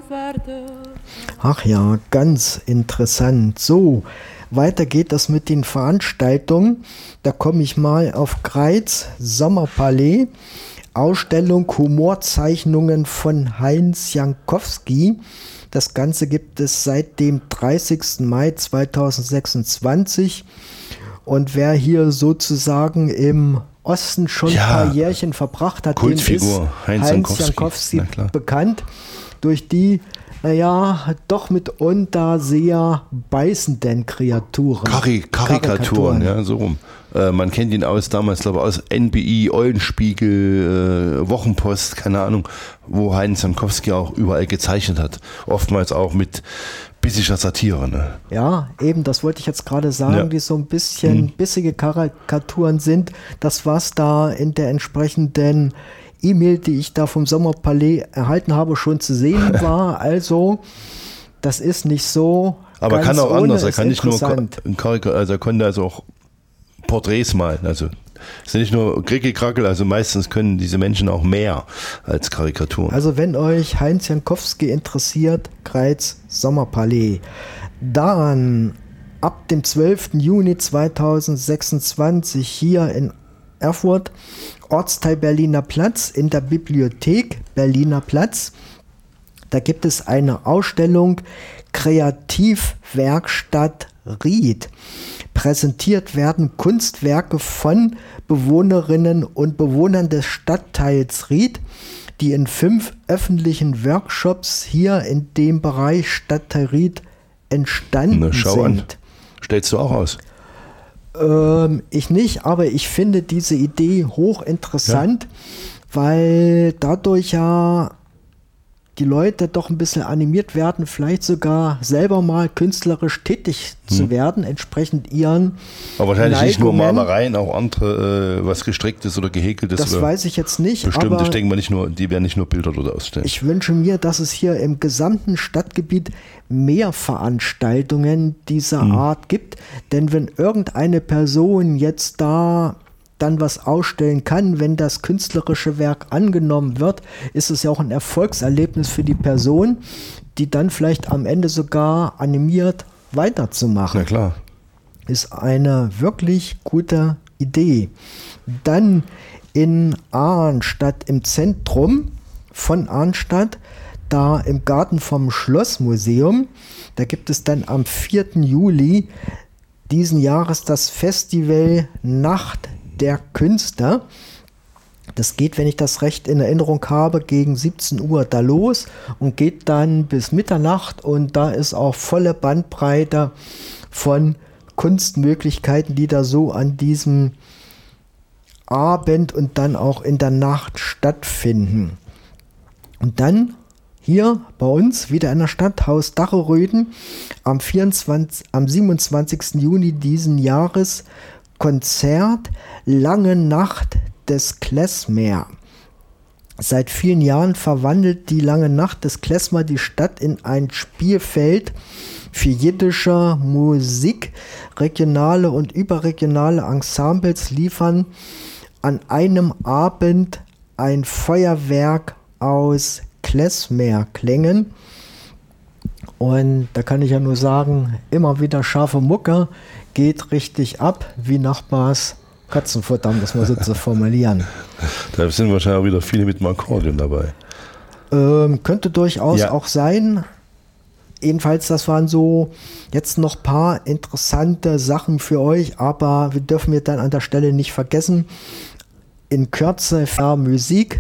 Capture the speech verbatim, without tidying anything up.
Ach ja, ganz interessant. So, weiter geht das mit den Veranstaltungen. Da komme ich mal auf Greiz, Sommerpalais, Ausstellung Humorzeichnungen von Heinz Jankowski. Das Ganze gibt es seit dem dreißigsten Mai zweitausendsechsundzwanzig. Und wer hier sozusagen im Osten schon Ja, ein paar Jährchen verbracht hat, dem ist Kultfigur, Heinz Heinz Jankowski. Jankowski Na klar. bekannt durch die, naja, doch mitunter sehr beißenden Kreaturen. Kari Karikaturen, Karikaturen. ja, so rum. Äh, man kennt ihn aus damals, glaube ich, aus N B I, Eulenspiegel, äh, Wochenpost, keine Ahnung, wo Heinz Jankowski auch überall gezeichnet hat. Oftmals auch mit bissischer Satire. Ne? Ja, eben, das wollte ich jetzt gerade sagen, Ja. die so ein bisschen Mhm. bissige Karikaturen sind. Das, was da in der entsprechenden E-Mail, die ich da vom Sommerpalais erhalten habe, schon zu sehen war. Also, das ist nicht so. Aber ganz kann auch ohne, anders. Er ist kann nicht nur interessant. Karika- also er konnte also auch Porträts malen. Also es sind nicht nur Krickelkrackel, also meistens können diese Menschen auch mehr als Karikaturen. Also wenn euch Heinz Jankowski interessiert, Greiz Sommerpalais. Dann ab dem zwölften Juni zweitausendsechsundzwanzig hier in Erfurt, Ortsteil Berliner Platz in der Bibliothek Berliner Platz. Da gibt es eine Ausstellung Kreativwerkstatt Ried. Präsentiert werden Kunstwerke von Bewohnerinnen und Bewohnern des Stadtteils Ried, die in fünf öffentlichen Workshops hier in dem Bereich Stadtteil Ried entstanden Na, schau an. sind. Stellst du auch aus? Ähm, ich nicht, aber ich finde diese Idee hochinteressant, weil dadurch ja die Leute doch ein bisschen animiert werden, vielleicht sogar selber mal künstlerisch tätig zu Hm. werden, entsprechend ihren Aber wahrscheinlich nicht nur Neigungen. Malereien, auch andere, äh, was gestricktes oder gehäkeltes. Das oder weiß ich jetzt nicht, bestimmt, aber ich denke mal nicht nur, die werden nicht nur Bilder dort ausstellen. ich wünsche mir, dass es hier im gesamten Stadtgebiet mehr Veranstaltungen dieser Hm. Art gibt, denn wenn irgendeine Person jetzt da dann was ausstellen kann, wenn das künstlerische Werk angenommen wird, ist es ja auch ein Erfolgserlebnis für die Person, die dann vielleicht am Ende sogar animiert weiterzumachen. Na klar. Ist eine wirklich gute Idee. Dann in Arnstadt im Zentrum von Arnstadt, da im Garten vom Schlossmuseum, da gibt es dann am vierten Juli diesen Jahres das Festival Nacht der Künstler. Das geht, wenn ich das recht in Erinnerung habe, gegen siebzehn Uhr da los und geht dann bis Mitternacht, und da ist auch volle Bandbreite von Kunstmöglichkeiten, die da so an diesem Abend und dann auch in der Nacht stattfinden. Und dann hier bei uns wieder in der Stadt, Haus Dacheröden, am, vierundzwanzigsten, am siebenundzwanzigsten Juni diesen Jahres Konzert Lange Nacht des Klezmer. Seit vielen Jahren verwandelt die Lange Nacht des Klezmer die Stadt in ein Spielfeld für jiddische Musik. Regionale und überregionale Ensembles liefern an einem Abend ein Feuerwerk aus Klezmer-Klängen. Und da kann ich ja nur sagen, immer wieder scharfe Mucke, geht richtig ab, wie Nachbars Katzenfutter, um das mal so zu formulieren. Da sind wahrscheinlich auch wieder viele mit dem Akkordeon dabei. Ähm, könnte durchaus Ja. auch sein. Jedenfalls, das waren so jetzt noch ein paar interessante Sachen für euch, aber wir dürfen wir dann an der Stelle nicht vergessen, in Kürze Musik